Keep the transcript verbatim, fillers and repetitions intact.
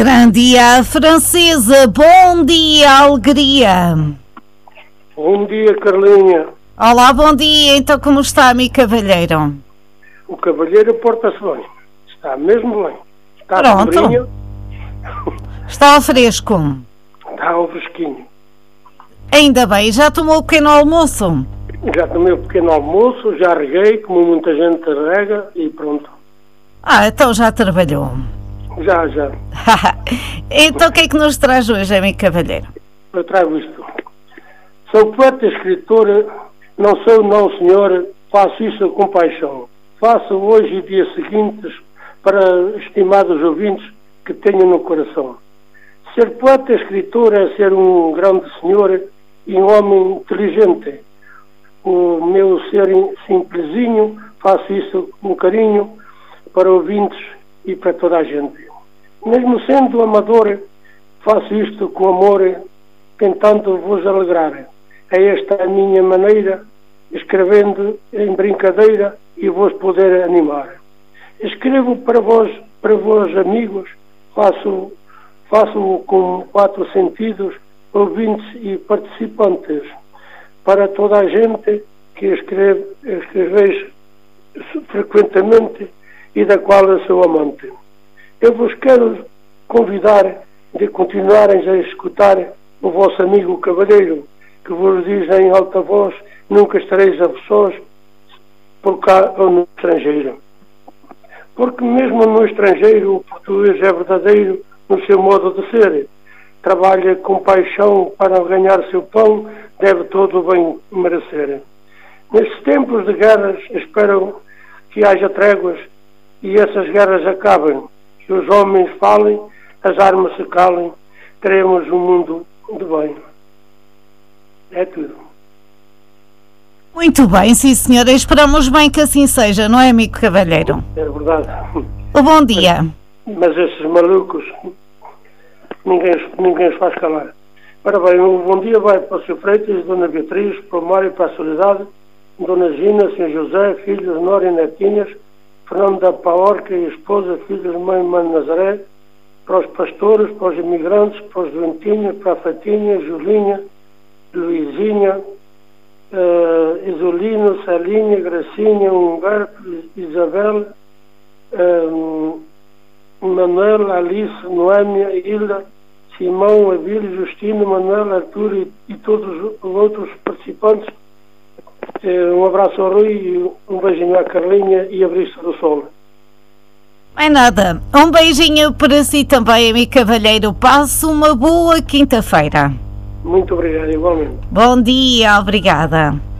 Grande dia, Francesa. Bom dia, alegria. Bom dia, Carlinha. Olá, bom dia. Então, como está, amigo cavalheiro? O cavalheiro porta-se bem. Está mesmo bem. Está Pronto. sombrinho. Está ao fresco. Está ao fresquinho. Ainda bem. Já tomou o pequeno almoço? Já tomei o pequeno almoço, já reguei, como muita gente rega, e pronto. Ah, então já trabalhou. Já, já. Então, o que é que nos traz hoje, amigo cavalheiro? Eu trago isto. Sou poeta e escritor, não sou não, senhor, faço isso com paixão. Faço hoje e dias seguintes para estimados ouvintes que tenho no coração. Ser poeta e escritor é ser um grande senhor e um homem inteligente. O meu ser simplesinho, faço isso com carinho para ouvintes e para toda a gente. Mesmo sendo amador, faço isto com amor, tentando vos alegrar. É esta a minha maneira, escrevendo em brincadeira e vos poder animar. Escrevo para vós, para vós amigos, faço, faço com quatro sentidos, ouvintes e participantes, para toda a gente que escreve, escreveis frequentemente e da qual eu sou amante. Eu vos quero convidar de continuarem a escutar o vosso amigo cavalheiro, que vos diz em alta voz: nunca estareis a sós por cá ou no estrangeiro. Porque mesmo no estrangeiro o português é verdadeiro no seu modo de ser. Trabalha com paixão para ganhar seu pão, deve todo o bem merecer. Nestes tempos de guerras espero que haja tréguas e essas guerras acabem, que os homens falem, as armas se calem, teremos um mundo de bem. É tudo. Muito bem, sim, senhora. Esperamos bem que assim seja, não é, amigo cavalheiro? É verdade. O bom dia. Mas, mas esses malucos, ninguém, ninguém os faz calar. Ora bem, um bom dia vai para o senhor Freitas, Dona Beatriz, para o Mário e para a Soledade, Dona Gina, senhor José, filhos, Nora e netinhas, Fernando da Paorca e esposa, filhos, mãe, mãe Nazaré, para os pastores, para os imigrantes, para os doentinhos, para a Fatinha, Julinha, Luizinha, uh, Isolino, Salinha, Gracinha, Humberto, Isabel, uh, Manuel, Alice, Noémia, Hilda, Simão, Abílio, Justino, Manuel, Artur e, e todos os outros participantes. Uh, um abraço ao Rui e um beijinho à Carlinha e a Brista do Sol. É nada. Um beijinho para si também, amigo cavalheiro. Passe uma boa quinta-feira. Muito obrigado, igualmente. Bom dia, obrigada.